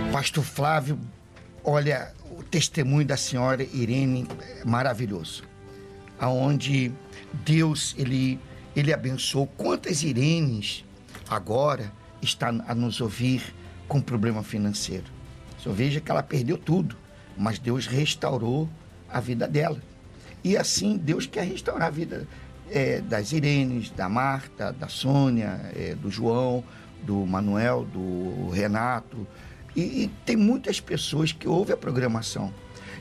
Pastor Flávio, olha, o testemunho da senhora Irene é maravilhoso. Aonde Deus, ele abençoou. Quantas Irenes agora estão a nos ouvir com problema financeiro? O senhor veja que ela perdeu tudo, mas Deus restaurou a vida dela. E assim, Deus quer restaurar a vida das Irenes, da Marta, da Sônia, do João, do Manuel, do Renato. E tem muitas pessoas que ouvem a programação,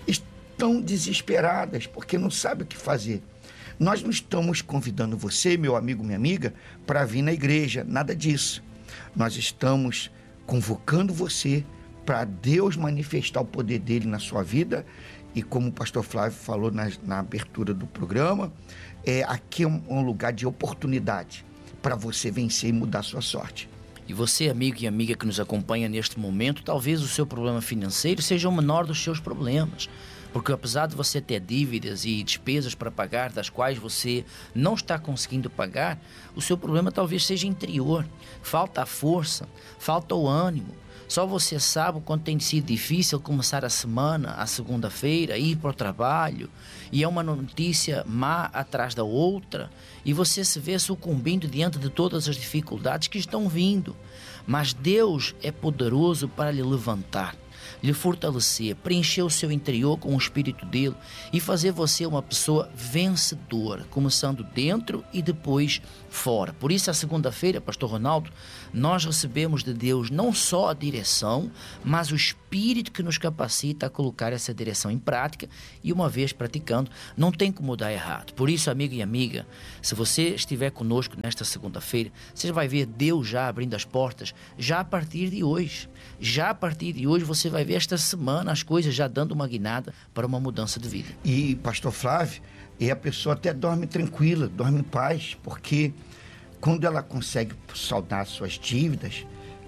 estão desesperadas porque não sabem o que fazer. Nós não estamos convidando você, meu amigo, minha amiga, para vir na igreja, nada disso. Nós estamos convocando você para Deus manifestar o poder dele na sua vida. E como o pastor Flávio falou na abertura do programa, aqui é um lugar de oportunidade para você vencer e mudar a sua sorte. E você, amigo e amiga que nos acompanha neste momento, talvez o seu problema financeiro seja o menor dos seus problemas. Porque apesar de você ter dívidas e despesas para pagar, das quais você não está conseguindo pagar, o seu problema talvez seja interior. Falta a força, falta o ânimo. Só você sabe o quanto tem sido difícil começar a semana, a segunda-feira, ir para o trabalho, e é uma notícia má atrás da outra, e você se vê sucumbindo diante de todas as dificuldades que estão vindo. Mas Deus é poderoso para lhe levantar, lhe fortalecer, preencher o seu interior com o Espírito dele e fazer você uma pessoa vencedora, começando dentro e depois fora. Por isso, a segunda-feira, pastor Ronaldo, nós recebemos de Deus não só a direção, mas o Espírito que nos capacita a colocar essa direção em prática, e uma vez praticando, não tem como dar errado. Por isso, amigo e amiga, se você estiver conosco nesta segunda-feira, você vai ver Deus já abrindo as portas, já a partir de hoje. Já a partir de hoje você vai ver esta semana as coisas já dando uma guinada para uma mudança de vida. E pastor Flávio, a pessoa até dorme tranquila, dorme em paz, porque quando ela consegue saldar suas dívidas,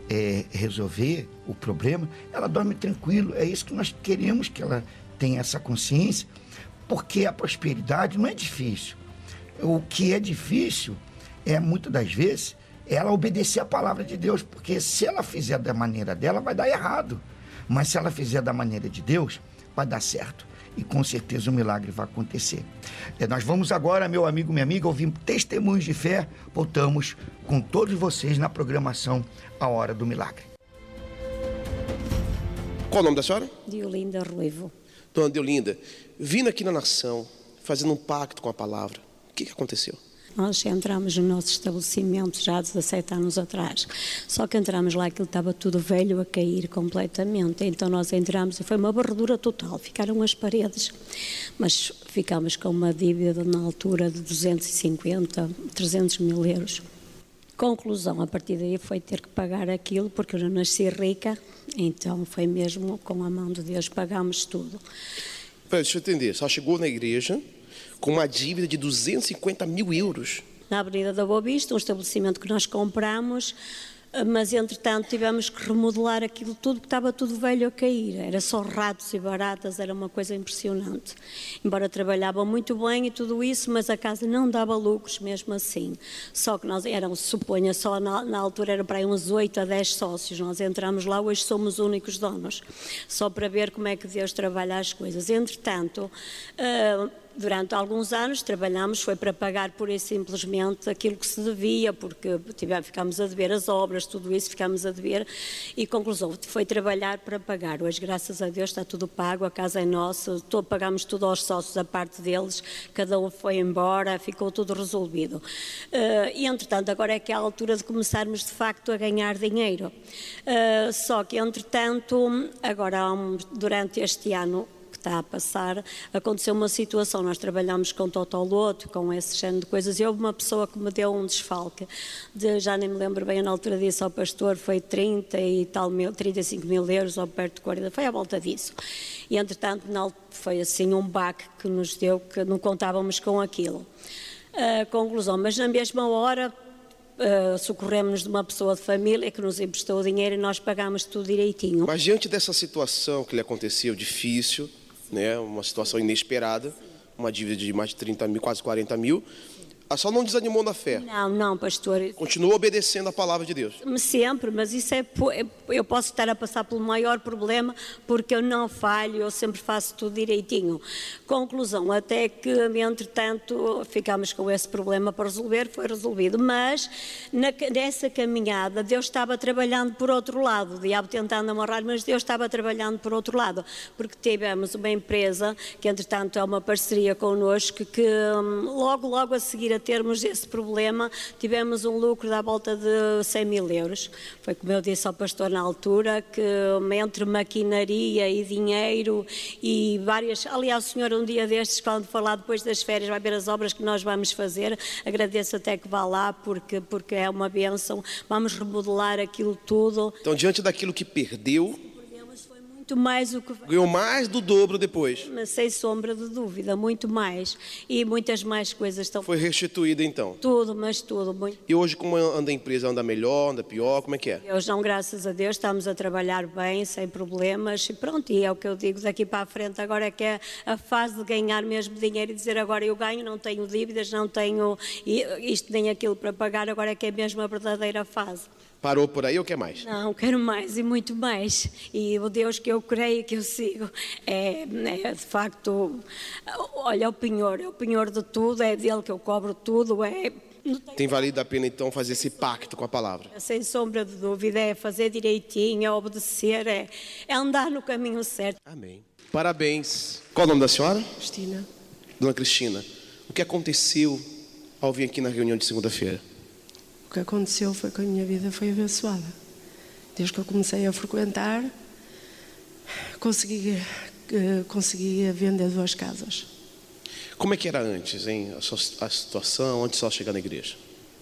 resolver o problema, ela dorme tranquilo. É isso que nós queremos, que ela tenha essa consciência, porque a prosperidade não é difícil. O que é difícil muitas das vezes, ela obedecer a palavra de Deus, porque se ela fizer da maneira dela, vai dar errado. Mas se ela fizer da maneira de Deus, vai dar certo. E com certeza o milagre vai acontecer. Nós vamos agora, meu amigo, minha amiga, ouvir testemunhos de fé. Voltamos com todos vocês na programação A Hora do Milagre. Qual o nome da senhora? Deolinda Ruivo. Dona Deolinda, vindo aqui na nação, fazendo um pacto com a palavra, o que aconteceu? Nós entramos no nosso estabelecimento já há 17 anos atrás, só que entramos lá, aquilo estava tudo velho, a cair completamente, então nós entramos e foi uma varredura total, ficaram as paredes, mas ficámos com uma dívida na altura de 250, 300 mil euros. Conclusão, a partir daí foi ter que pagar aquilo, porque eu não nasci rica, então foi mesmo com a mão de Deus, pagámos tudo. Deixa eu entender, só chegou na igreja com uma dívida de 250 mil euros. Na Avenida da Boa Vista, um estabelecimento que nós compramos, mas entretanto tivemos que remodelar aquilo tudo, que estava tudo velho a cair, era só ratos e baratas, era uma coisa impressionante. Embora trabalhavam muito bem e tudo isso, mas a casa não dava lucros mesmo assim. Só que nós suponha, só na altura eram para aí uns 8 a 10 sócios, nós entramos lá, hoje somos únicos donos, só para ver como é que Deus trabalha as coisas. Entretanto, durante alguns anos trabalhámos, foi para pagar pura e simplesmente aquilo que se devia, porque ficámos a dever as obras, tudo isso ficámos a dever, e conclusão, foi trabalhar para pagar. Hoje, graças a Deus, está tudo pago, a casa é nossa, pagámos tudo aos sócios, a parte deles, cada um foi embora, ficou tudo resolvido. E entretanto, agora é que é a altura de começarmos de facto a ganhar dinheiro. Só que entretanto, agora durante este ano está a passar, aconteceu uma situação, nós trabalhamos com Totoloto, com esse género de coisas, e houve uma pessoa que me deu um desfalque, já nem me lembro bem, na altura disse ao pastor, foi 35 mil euros, ou perto de 40, foi à volta disso. E entretanto, foi assim um baque que nos deu, que não contávamos com aquilo. Conclusão, mas na mesma hora, socorremos de uma pessoa de família que nos emprestou o dinheiro e nós pagámos tudo direitinho. Mas diante dessa situação que lhe aconteceu, difícil, né, uma situação inesperada, uma dívida de mais de 30 mil, quase 40 mil, só não desanimou na fé. Não, pastor. Continua obedecendo a palavra de Deus. Sempre, mas isso eu posso estar a passar pelo maior problema porque eu não falho, eu sempre faço tudo direitinho. Conclusão, até que, entretanto, ficámos com esse problema para resolver, foi resolvido. Mas nessa caminhada, Deus estava trabalhando por outro lado. O diabo tentando amarrar, mas Deus estava trabalhando por outro lado. Porque tivemos uma empresa, que entretanto é uma parceria connosco, que logo a seguir a termos esse problema, tivemos um lucro da volta de 100 mil euros. Foi como eu disse ao pastor na altura, que entre maquinaria e dinheiro e várias... Aliás, o senhor um dia destes, quando falar depois das férias, vai ver as obras que nós vamos fazer. Agradeço até que vá lá, porque é uma bênção. Vamos remodelar aquilo tudo. Então, diante daquilo que perdeu, mais o que ganhou mais do dobro depois. Mas sem sombra de dúvida, muito mais. E muitas mais coisas estão... Foi restituída então? Tudo, mas tudo. Muito. E hoje como anda a empresa? Anda melhor, anda pior? Como é que é? Hoje não, graças a Deus, estamos a trabalhar bem, sem problemas. E pronto, e é o que eu digo daqui para a frente. Agora é que é a fase de ganhar mesmo dinheiro e dizer agora eu ganho, não tenho dívidas, não tenho isto nem aquilo para pagar. Agora é que é mesmo a verdadeira fase. Parou por aí ou quer mais? Não, quero mais e muito mais. E o Deus que eu creio, que eu sigo, é de facto, olha, é o penhor de tudo, é dele que eu cobro tudo. Tem valido a pena então fazer esse pacto com a palavra? Sem sombra de dúvida, é fazer direitinho, é obedecer, é andar no caminho certo. Amém. Parabéns. Qual o nome da senhora? Cristina. Dona Cristina, o que aconteceu ao vir aqui na reunião de segunda-feira? O que aconteceu foi que a minha vida foi abençoada. Desde que eu comecei a frequentar, consegui vender 2 casas. Como é que era antes, hein? A situação antes de só chegar na igreja?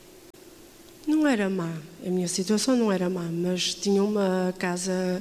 Não era má. A minha situação não era má, mas tinha uma casa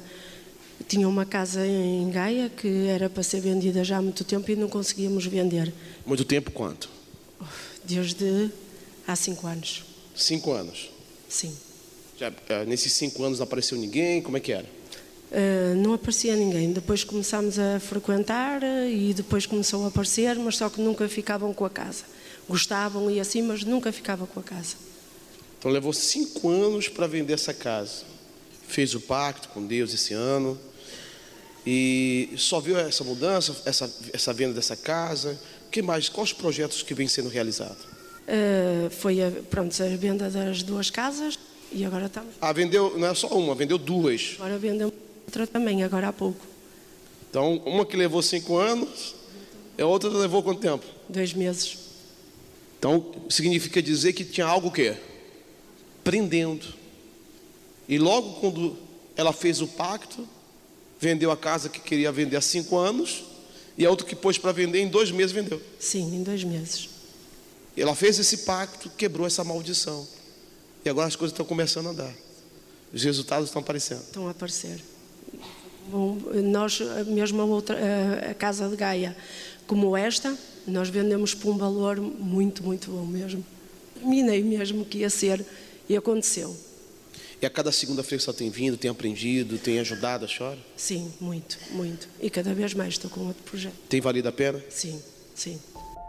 em Gaia que era para ser vendida já há muito tempo e não conseguíamos vender. Muito tempo quanto? Desde há 5 anos. 5 anos? Sim. Já, nesses 5 anos não apareceu ninguém? Como é que era? Não aparecia ninguém. Depois começámos a frequentar e depois começou a aparecer, mas só que nunca ficavam com a casa. Gostavam e assim, mas nunca ficavam com a casa. Então levou 5 anos para vender essa casa. Fez o pacto com Deus esse ano. E só viu essa mudança, essa venda dessa casa. O que mais? Quais os projetos que vêm sendo realizados? Foi a venda das 2 casas e agora está... vendeu, não é só uma, vendeu 2. Agora vendeu outra também, agora há pouco. Então, uma que levou 5 anos, a outra levou quanto tempo? 2 meses. Então, significa dizer que tinha algo o quê? Prendendo. E logo quando ela fez o pacto, vendeu a casa que queria vender há 5 anos, e a outra que pôs para vender em 2 meses vendeu. Sim, em 2 meses. Ela fez esse pacto, quebrou essa maldição. E agora as coisas estão começando a andar. Os resultados estão aparecendo. Estão a aparecer. Bom, nós, mesmo a casa de Gaia, como esta, nós vendemos por um valor muito, muito bom mesmo. Terminei mesmo que ia ser e aconteceu. E a cada segunda-feira só tem vindo, tem aprendido, tem ajudado a senhora? Sim, muito, muito. E cada vez mais estou com outro projeto. Tem valido a pena? Sim, sim.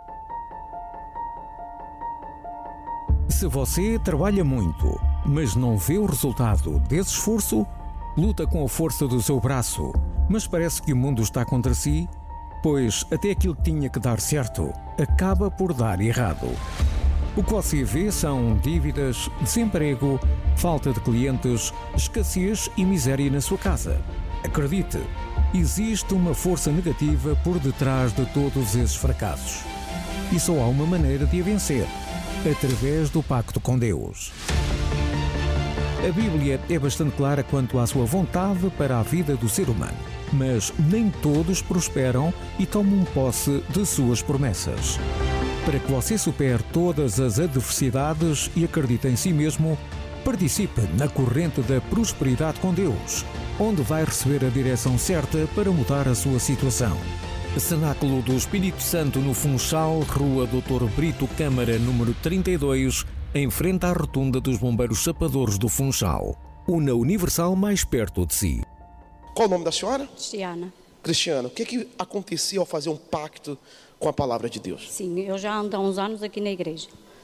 Se você trabalha muito, mas não vê o resultado desse esforço, luta com a força do seu braço, mas parece que o mundo está contra si, pois até aquilo que tinha que dar certo acaba por dar errado. O que você vê são dívidas, desemprego, falta de clientes, escassez e miséria na sua casa. Acredite, existe uma força negativa por detrás de todos esses fracassos. E só há uma maneira de a vencer: através do pacto com Deus. A Bíblia é bastante clara quanto à sua vontade para a vida do ser humano, mas nem todos prosperam e tomam posse de suas promessas. Para que você supere todas as adversidades e acredite em si mesmo, participe na corrente da prosperidade com Deus, onde vai receber a direção certa para mudar a sua situação. Cenáculo do Espírito Santo no Funchal, Rua Dr. Brito Câmara, número 32, em frente à rotunda dos Bombeiros Chapadores do Funchal. Una Universal mais perto de si. Qual o nome da senhora? Cristiana. Cristiana, o que acontecia ao fazer um pacto com a palavra de Deus? Sim, eu já ando há uns anos aqui na igreja.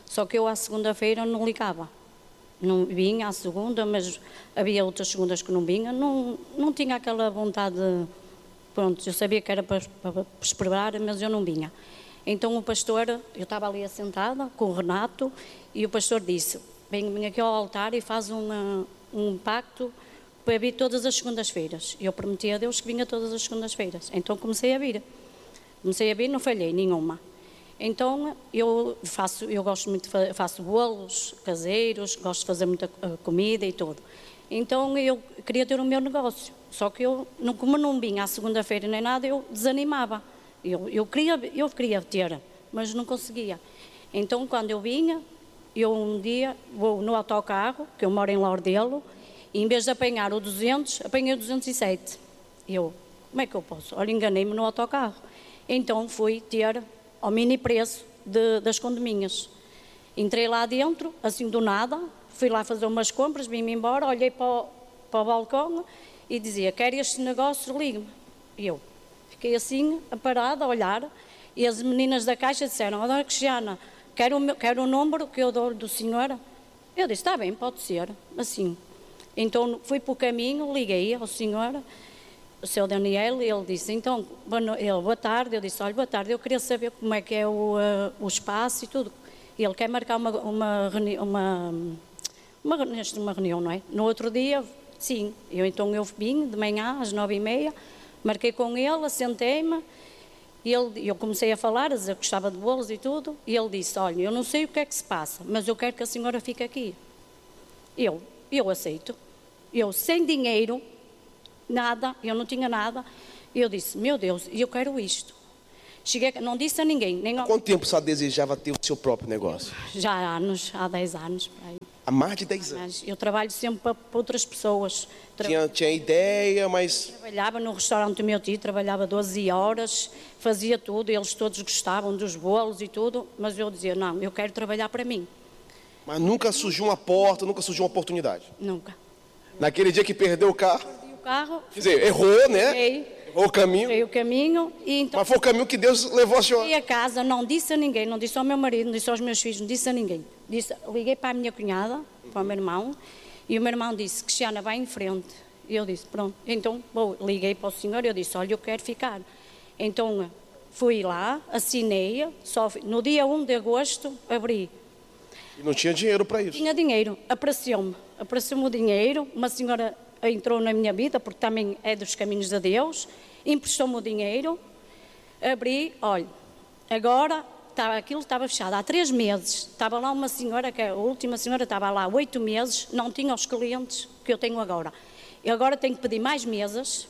Só que eu à segunda-feira não ligava. Não vinha à segunda, mas havia outras segundas que não vinha. Não tinha aquela vontade, pronto, eu sabia que era para esperar, mas eu não vinha. Então o pastor, eu estava ali assentada com o Renato, e o pastor disse, vem aqui ao altar e faz um pacto para vir todas as segundas-feiras. Eu prometi a Deus que vinha todas as segundas-feiras. Então comecei a vir, não falhei nenhuma. Então eu gosto muito, faço bolos caseiros, gosto de fazer muita comida e tudo. Então eu queria ter o meu negócio, só que como não vinha à segunda-feira nem nada, eu desanimava. Eu queria ter, mas não conseguia. Então quando eu vinha, eu um dia vou no autocarro, que eu moro em Lordelo, e em vez de apanhar o 200, apanhei o 207. Como é que eu posso? Olha, enganei-me no autocarro. Então fui ter ao mini preço das condominhas. Entrei lá dentro, assim do nada, fui lá fazer umas compras, vim-me embora, olhei para o balcão e dizia, quer este negócio, ligue-me. E eu fiquei assim, parada, a olhar, e as meninas da caixa disseram, dona Cristiana, quero o número que eu dou do senhor. Eu disse, está bem, pode ser, assim. Então fui para o caminho, liguei ao senhor, o seu Daniel, e ele disse, então, boa tarde. Eu disse, olha, boa tarde, eu queria saber como é que é o espaço e tudo. E ele quer marcar uma reunião, não é? No outro dia, sim. Então eu vim de manhã, às 9h30, marquei com ele, assentei-me, e eu comecei a falar, a dizer que gostava de bolos e tudo, e ele disse, olha, eu não sei o que é que se passa, mas eu quero que a senhora fique aqui. Eu aceito. Eu sem dinheiro, nada, eu não tinha nada. Eu disse, meu Deus, eu quero isto. Não disse a ninguém. Há quanto tempo você desejava ter o seu próprio negócio? Já há 10 anos. Há mais de 10 anos? Eu trabalho sempre para outras pessoas. Tinha ideia, mas... Trabalhava no restaurante do meu tio, trabalhava 12 horas, fazia tudo, eles todos gostavam dos bolos e tudo, mas eu dizia, não, eu quero trabalhar para mim. Mas nunca surgiu uma porta, nunca surgiu uma oportunidade? Nunca. Naquele dia que perdeu o carro? Perdi o carro. Quer dizer, errou, né? Errou o caminho. Errei o caminho. E então, mas foi o caminho que Deus levou a senhora. Cheguei a casa, não disse a ninguém, não disse ao meu marido, não disse aos meus filhos, não disse a ninguém. Liguei para a minha cunhada, para o meu irmão, e o meu irmão disse, Cristiana, vai em frente. E eu disse, pronto. Então, liguei para o senhor e eu disse, olha, eu quero ficar. Então, fui lá, assinei, no dia 1 de agosto, abri. E não tinha dinheiro para isso? Tinha dinheiro, apareceu-me o dinheiro, uma senhora entrou na minha vida, porque também é dos caminhos de Deus, emprestou-me o dinheiro, abri, olha, agora aquilo estava fechado, há 3 meses, estava lá uma senhora, que a última senhora estava lá há 8 meses, não tinha os clientes que eu tenho agora. Eu agora tenho que pedir mais mesas,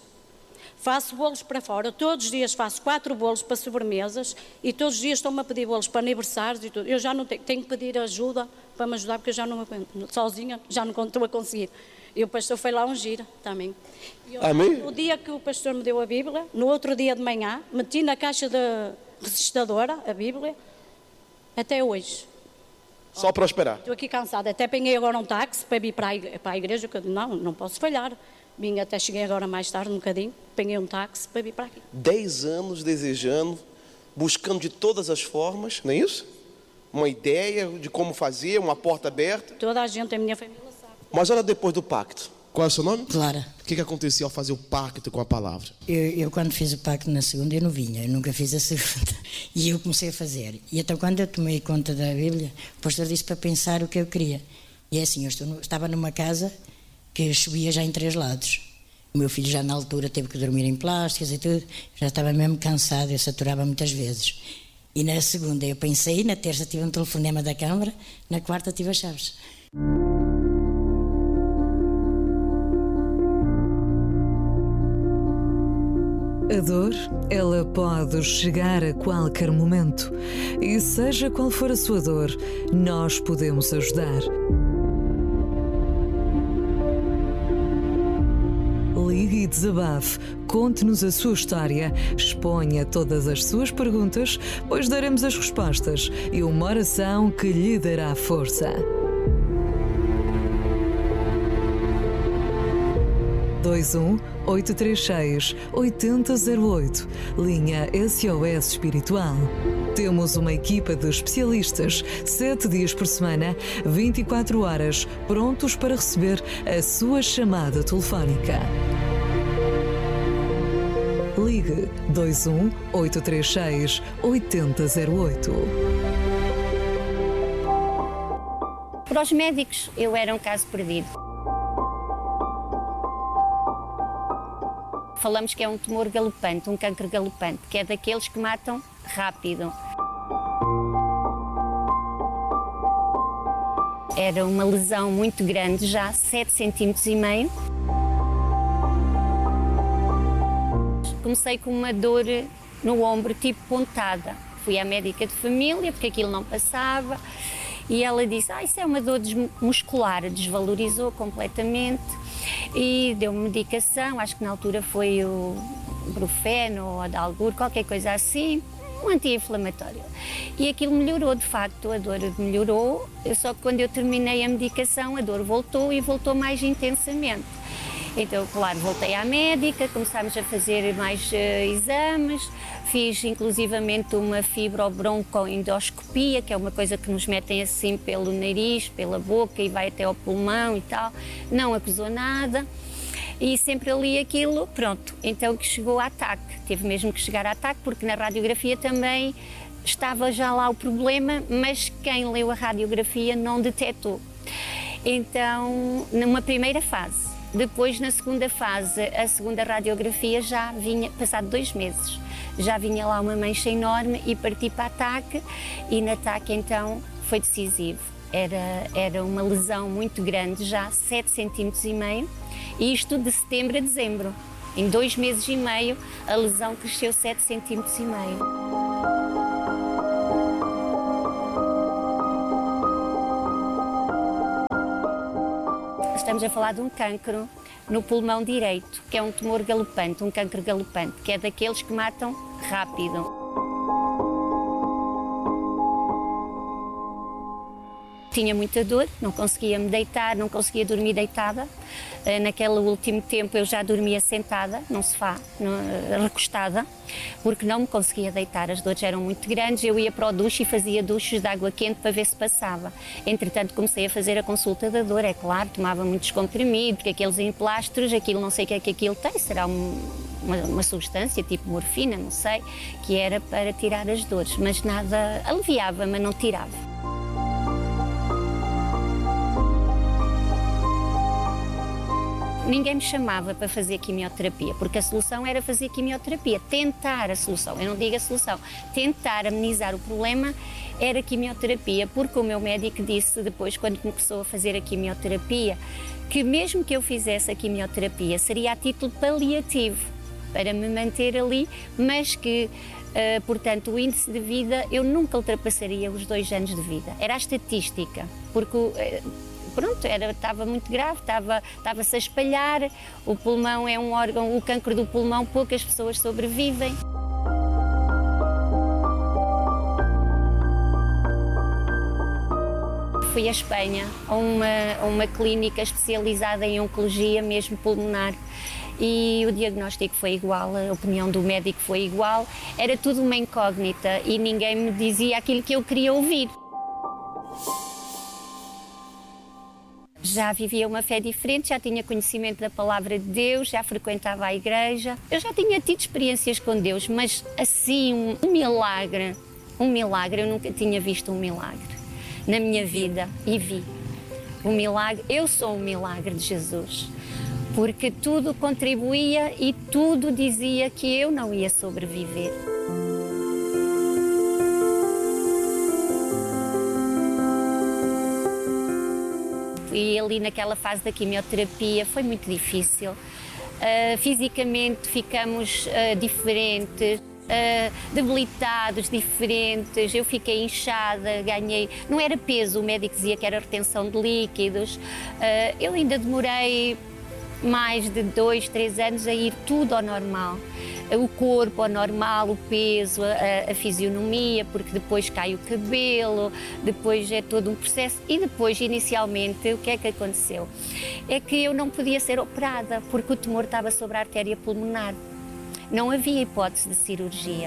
faço bolos para fora, todos os dias faço 4 bolos para sobremesas e todos os dias estão-me a pedir bolos para aniversários e tudo. Eu já não tenho que pedir ajuda para me ajudar, porque eu já não, sozinha, já não estou a conseguir. E o pastor foi lá ungir também. Amém? No dia que o pastor me deu a Bíblia, no outro dia de manhã, meti na caixa da resistadora a Bíblia, até hoje. Só prosperar. Estou aqui cansada, até peguei agora um táxi para vir para a igreja, que eu disse, não posso falhar. Cheguei agora mais tarde, um bocadinho, peguei um táxi para vir para aqui. 10 anos desejando, buscando de todas as formas, não é isso? Uma ideia de como fazer, uma porta aberta. Toda a gente, a minha família sabe. Mas olha depois do pacto. Qual é o seu nome? Clara. O que aconteceu ao fazer o pacto com a palavra? Eu quando fiz o pacto na segunda, eu não vinha, eu nunca fiz a segunda. E eu comecei a fazer. E então quando eu tomei conta da Bíblia, o pastor disse para pensar o que eu queria. E é assim, eu estava numa casa que chovia já em 3 lados. O meu filho já na altura teve que dormir em plásticas e tudo, já estava mesmo cansado, eu saturava muitas vezes. E na segunda eu pensei, na terça tive um telefonema da Câmara, na quarta tive as chaves. A dor, ela pode chegar a qualquer momento. E seja qual for a sua dor, nós podemos ajudar. Ligue e desabafe, conte-nos a sua história, exponha todas as suas perguntas, pois daremos as respostas e uma oração que lhe dará força. 21 836 8008, linha SOS Espiritual. Temos uma equipa de especialistas, 7 dias por semana, 24 horas, prontos para receber a sua chamada telefónica. Ligue 21 836 8008. Para os médicos, eu era um caso perdido. Falamos que é um tumor galopante, um cancro galopante, que é daqueles que matam rápido. Era uma lesão muito grande, já 7,5 cm. Comecei com uma dor no ombro, tipo pontada. Fui à médica de família, porque aquilo não passava. E ela disse, isso é uma dor muscular, desvalorizou completamente. E deu-me medicação, acho que na altura foi o Brufeno ou Adalgur, qualquer coisa assim, um anti-inflamatório. E aquilo melhorou, de facto, a dor melhorou, só que quando eu terminei a medicação, a dor voltou e voltou mais intensamente. Então, claro, voltei à médica, começámos a fazer mais exames, fiz inclusivamente uma fibrobroncoendoscopia, que é uma coisa que nos metem assim pelo nariz, pela boca e vai até ao pulmão e tal, não acusou nada. E sempre ali aquilo, pronto, então que chegou a ataque, teve mesmo que chegar a ataque, porque na radiografia também estava já lá o problema, mas quem leu a radiografia não detectou. Então, numa primeira fase. Depois, na segunda fase, a segunda radiografia já vinha, passado 2 meses, já vinha lá uma mancha enorme e parti para ataque, e no ataque então foi decisivo. Era uma lesão muito grande, já 7,5 cm, e isto de setembro a dezembro. Em 2 meses e meio, a lesão cresceu 7,5 cm. Estamos a falar de um cancro no pulmão direito, que é um tumor galopante, um cancro galopante, que é daqueles que matam rápido. Tinha muita dor, não conseguia me deitar, não conseguia dormir deitada. Naquele último tempo eu já dormia sentada, num sofá, recostada, porque não me conseguia deitar, as dores eram muito grandes. Eu ia para o duche e fazia duches de água quente para ver se passava. Entretanto comecei a fazer a consulta da dor, é claro, tomava muitos comprimidos, porque aqueles emplastros, aquilo não sei o que é que aquilo tem, será uma substância tipo morfina, não sei, que era para tirar as dores, mas nada, aliviava, mas não tirava. Ninguém me chamava para fazer quimioterapia, porque a solução era fazer quimioterapia, tentar a solução, eu não digo a solução, tentar amenizar o problema era quimioterapia, porque o meu médico disse depois, quando começou a fazer a quimioterapia, que mesmo que eu fizesse a quimioterapia seria a título paliativo, para me manter ali, mas que, portanto, o índice de vida, eu nunca ultrapassaria os 2 anos de vida, era a estatística, porque... Pronto, estava muito grave, estava-se a espalhar, o pulmão é um órgão, o cancro do pulmão, poucas pessoas sobrevivem. Fui à Espanha, a uma clínica especializada em oncologia, mesmo pulmonar, e o diagnóstico foi igual, a opinião do médico foi igual, era tudo uma incógnita e ninguém me dizia aquilo que eu queria ouvir. Já vivia uma fé diferente, já tinha conhecimento da palavra de Deus, já frequentava a igreja. Eu já tinha tido experiências com Deus, mas assim, um milagre, eu nunca tinha visto um milagre na minha vida e vi. O milagre, eu sou um milagre de Jesus, porque tudo contribuía e tudo dizia que eu não ia sobreviver. E ali naquela fase da quimioterapia foi muito difícil. Fisicamente ficamos diferentes, debilitados, diferentes. Eu fiquei inchada, ganhei... Não era peso, o médico dizia que era retenção de líquidos. Eu ainda demorei mais de 2, 3 anos a ir tudo ao normal. o corpo ao normal, o peso, a fisionomia, porque depois cai o cabelo, depois é todo um processo. E depois, inicialmente, o que é que aconteceu? É que eu não podia ser operada, porque o tumor estava sobre a artéria pulmonar. Não havia hipótese de cirurgia.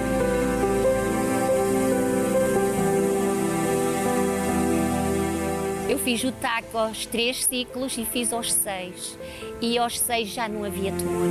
Eu fiz o TAC aos 3 ciclos e fiz aos 6. E aos 6 já não havia tumor.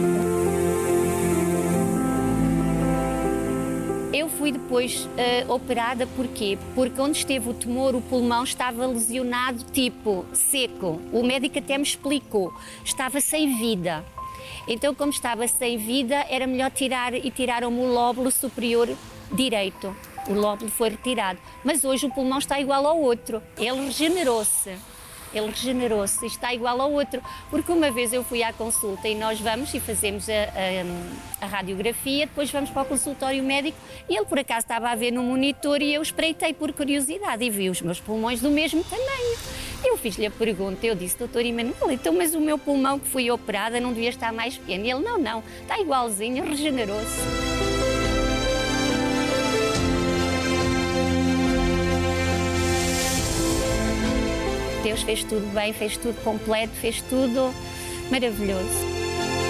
Eu fui depois operada, porquê? Porque onde esteve o tumor, o pulmão estava lesionado, tipo seco. O médico até me explicou, estava sem vida. Então, como estava sem vida, era melhor tirar, e tiraram-me o lóbulo superior direito. O lóbulo foi retirado. Mas hoje o pulmão está igual ao outro. Ele regenerou-se. E está igual ao outro. Porque uma vez eu fui à consulta e nós vamos e fazemos a radiografia, depois vamos para o consultório médico e ele por acaso estava a ver no monitor e eu espreitei por curiosidade e vi os meus pulmões do mesmo tamanho. Eu fiz-lhe a pergunta, eu disse, doutor Emanuel, então mas o meu pulmão que fui operada não devia estar mais pequeno? E ele, não, está igualzinho, regenerou-se. Deus fez tudo bem, fez tudo completo, fez tudo maravilhoso.